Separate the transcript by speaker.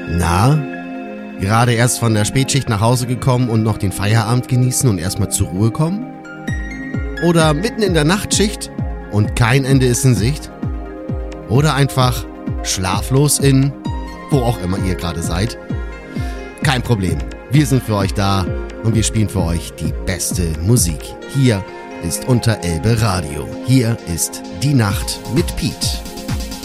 Speaker 1: Na, gerade erst von der Spätschicht nach Hause gekommen und noch den Feierabend genießen und erstmal zur Ruhe kommen? Oder mitten in der Nachtschicht und kein Ende ist in Sicht? Oder einfach schlaflos in, wo auch immer ihr gerade seid? Kein Problem, wir sind für euch da und wir spielen für euch die beste Musik. Hier ist Unter Elbe Radio. Hier ist Die Nacht mit Piet.